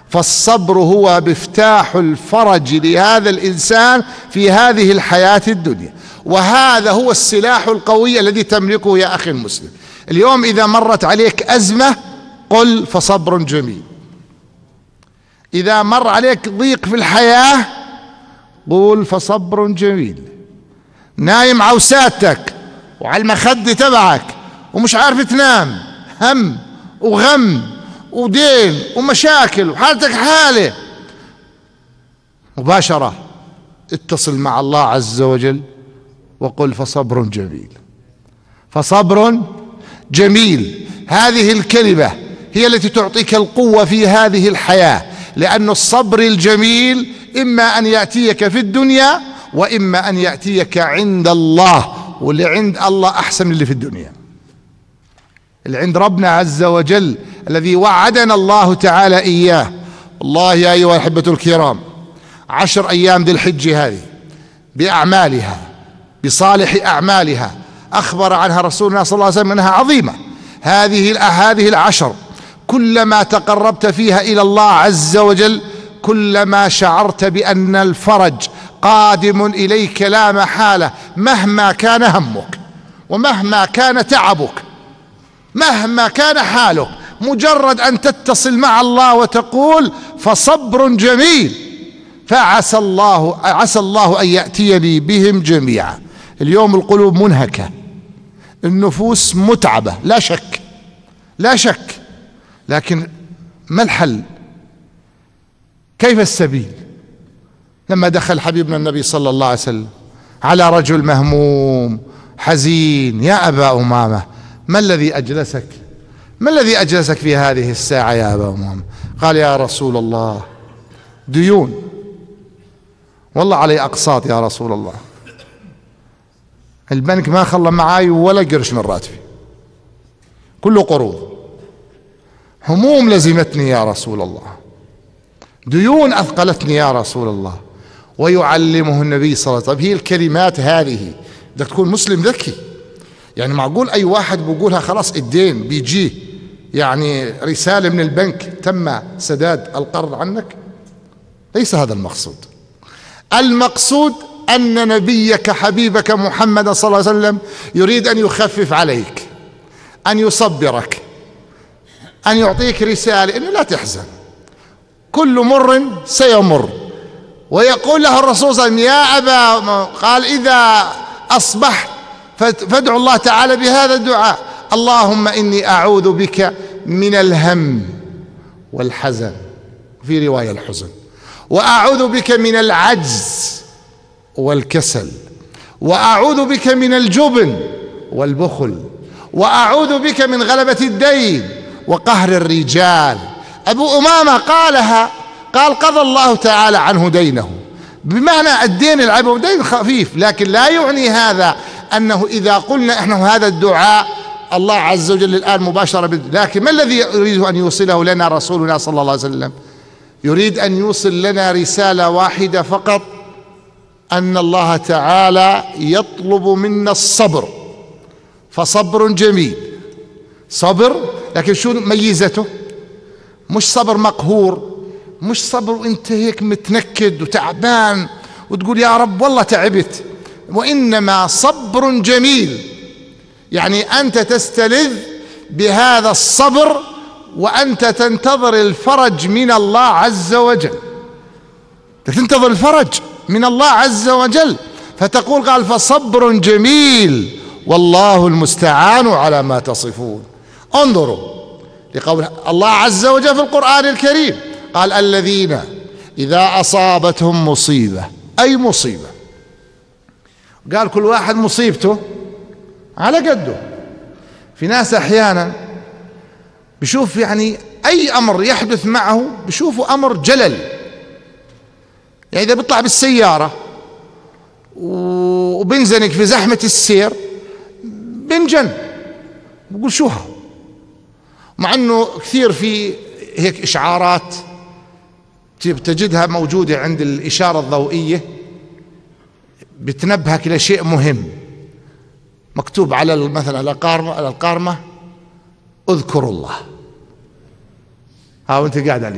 فالصبر هو مفتاح الفرج لهذا الإنسان في هذه الحياة الدنيا، وهذا هو السلاح القوي الذي تملكه يا أخي المسلم. اليوم إذا مرت عليك أزمة قل فصبر جميل. إذا مر عليك ضيق في الحياة قول فصبر جميل. نايم عوساتك وعلى المخدة تبعك ومش عارف تنام، هم وغم ودين ومشاكل وحالتك حالة، مباشرة اتصل مع الله عز وجل وقل فصبر جميل. فصبر جميل، هذه الكلمة هي التي تعطيك القوة في هذه الحياة، لأن الصبر الجميل إما أن يأتيك في الدنيا وإما أن يأتيك عند الله، واللي عند الله أحسن من اللي في الدنيا. اللي عند ربنا عز وجل الذي وعدنا الله تعالى إياه. والله يا أيها الأحبة الكرام، 10 أيام ذي الحجة هذه بأعمالها بصالح أعمالها أخبر عنها رسولنا صلى الله عليه وسلم أنها عظيمة. هذه 10 كلما تقربت فيها إلى الله عز وجل كلما شعرت بأن الفرج قادم إليك لا محالة، مهما كان همك ومهما كان تعبك مهما كان حالك، مجرد أن تتصل مع الله وتقول فصبر جميل، فعسى الله أن يأتيني بهم جميعا. اليوم القلوب منهكة، النفوس متعبة، لا شك، لكن ما الحل؟ كيف السبيل؟ لما دخل حبيبنا النبي صلى الله عليه وسلم على رجل مهموم حزين: يا أبا أمامة، ما الذي أجلسك في هذه الساعة يا أبا أمامة؟ قال: يا رسول الله ديون، والله علي أقساط يا رسول الله، البنك ما خلى معاي ولا قرش من راتبي، كله قروض، هموم لزمتني يا رسول الله، ديون أثقلتني يا رسول الله. ويعلمه النبي صلى الله عليه وسلم. هي الكلمات هذه بدك تكون مسلم ذكي، يعني معقول أي واحد بيقولها خلاص الدين بيجيه يعني رسالة من البنك تم سداد القرض عنك؟ ليس هذا المقصود. المقصود أن نبيك حبيبك محمد صلى الله عليه وسلم يريد أن يخفف عليك، أن يصبرك، أن يعطيك رسالة إنه لا تحزن، كل مر سيمر. ويقول له الرسول صلى الله عليه وسلم: يا أبا، قال: إذا أصبحت فادعوا الله تعالى بهذا الدعاء: اللهم إني أعوذ بك من الهم والحزن، في رواية الحزن، وأعوذ بك من العجز والكسل، وأعوذ بك من الجبن والبخل، وأعوذ بك من غلبة الدين وقهر الرجال. أبو أمامة قالها، قال: قضى الله تعالى عنه دينه، بمعنى الدين العبو دين خفيف، لكن لا يعني هذا أنه إذا قلنا إحنا هذا الدعاء الله عز وجل الآن مباشرة لكن ما الذي يريد أن يوصله لنا رسولنا صلى الله عليه وسلم؟ يريد أن يوصل لنا رسالة واحدة فقط، أن الله تعالى يطلب منا الصبر. فصبر جميل، صبر، لكن شو ميزته؟ مش صبر مقهور، مش صبر وانت هيك متنكد وتعبان وتقول يا رب والله تعبت، وإنما صبر جميل، يعني أنت تستلذ بهذا الصبر وأنت تنتظر الفرج من الله عز وجل، تنتظر الفرج من الله عز وجل، فتقول قال: فصبر جميل والله المستعان على ما تصفون. انظروا لقول الله عز وجل في القرآن الكريم، قال: الذين إذا أصابتهم مصيبة، أي مصيبة، قال كل واحد مصيبته على قده. في ناس أحيانا بشوف يعني أي أمر يحدث معه بشوفه أمر جلل، يعني إذا بيطلع بالسيارة وبنزنق في زحمة السير بنجن، بقول شو هذا، مع أنه كثير في هيك إشعارات تجدها موجودة عند الإشارة الضوئية بتنبهك إلى شيء مهم، مكتوب على مثلا على القارمة: اذكروا الله. ها وانت قاعد عليه